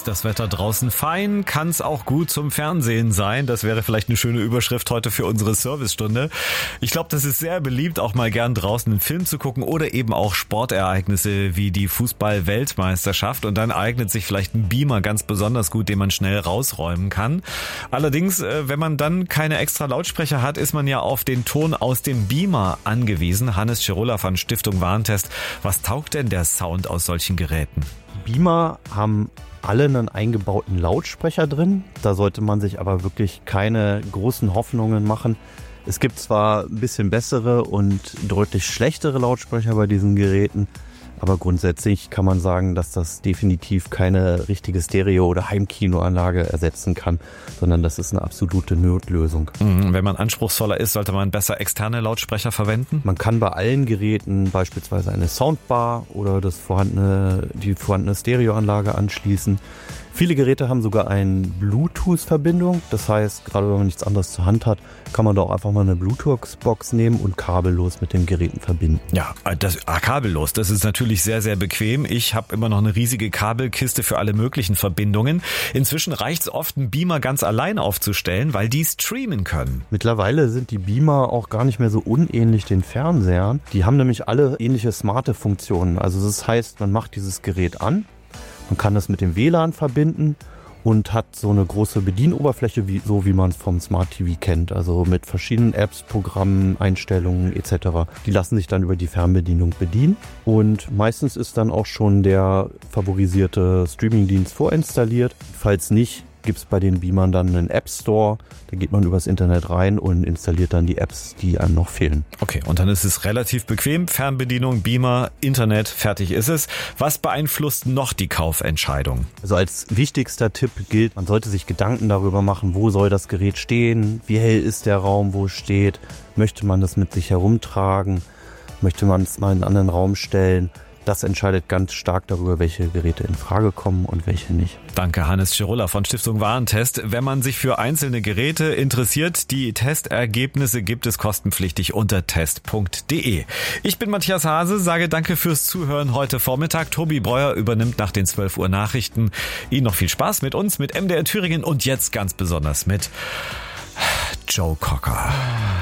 das Wetter draußen fein, kann es auch gut zum Fernsehen sein. Das wäre vielleicht eine schöne Überschrift heute für unsere Servicestunde. Ich glaube, das ist sehr beliebt, auch mal gern draußen einen Film zu gucken oder eben auch Sportereignisse wie die Fußball-Weltmeisterschaft. Und dann eignet sich vielleicht ein Beamer ganz besonders gut, den man schnell rausräumen kann. Allerdings, wenn man dann keine extra Lautsprecher hat, ist man ja auf den Ton aus dem Beamer angewiesen. Hannes Schirulla von Stiftung Warentest. Was taugt denn der Sound aus solchen Geräten? Beamer haben alle einen eingebauten Lautsprecher drin. Da sollte man sich aber wirklich keine großen Hoffnungen machen. Es gibt zwar ein bisschen bessere und deutlich schlechtere Lautsprecher bei diesen Geräten, aber grundsätzlich kann man sagen, dass das definitiv keine richtige Stereo- oder Heimkinoanlage ersetzen kann, sondern das ist eine absolute Notlösung. Wenn man anspruchsvoller ist, sollte man besser externe Lautsprecher verwenden? Man kann bei allen Geräten beispielsweise eine Soundbar oder die vorhandene Stereoanlage anschließen. Viele Geräte haben sogar eine Bluetooth-Verbindung. Das heißt, gerade wenn man nichts anderes zur Hand hat, kann man da auch einfach mal eine Bluetooth-Box nehmen und kabellos mit den Geräten verbinden. Ja, kabellos, das ist natürlich sehr, sehr bequem. Ich habe immer noch eine riesige Kabelkiste für alle möglichen Verbindungen. Inzwischen reicht es oft, einen Beamer ganz allein aufzustellen, weil die streamen können. Mittlerweile sind die Beamer auch gar nicht mehr so unähnlich den Fernsehern. Die haben nämlich alle ähnliche smarte Funktionen. Also das heißt, man macht dieses Gerät an. Man kann das mit dem WLAN verbinden und hat so eine große Bedienoberfläche, wie man es vom Smart TV kennt. Also mit verschiedenen Apps, Programmen, Einstellungen etc. Die lassen sich dann über die Fernbedienung bedienen. Und meistens ist dann auch schon der favorisierte Streamingdienst vorinstalliert. Falls nicht, gibt es bei den Beamern dann einen App Store. Da geht man übers Internet rein und installiert dann die Apps, die einem noch fehlen. Okay, und dann ist es relativ bequem. Fernbedienung, Beamer, Internet, fertig ist es. Was beeinflusst noch die Kaufentscheidung? Also als wichtigster Tipp gilt, man sollte sich Gedanken darüber machen, wo soll das Gerät stehen, wie hell ist der Raum, wo es steht, möchte man das mit sich herumtragen, möchte man es mal in einen anderen Raum stellen. Das entscheidet ganz stark darüber, welche Geräte in Frage kommen und welche nicht. Danke, Hannes Schirulla von Stiftung Warentest. Wenn man sich für einzelne Geräte interessiert, die Testergebnisse gibt es kostenpflichtig unter test.de. Ich bin Matthias Hase, sage danke fürs Zuhören heute Vormittag. Tobi Breuer übernimmt nach den 12 Uhr Nachrichten. Ihnen noch viel Spaß mit uns, mit MDR Thüringen und jetzt ganz besonders mit Joe Cocker.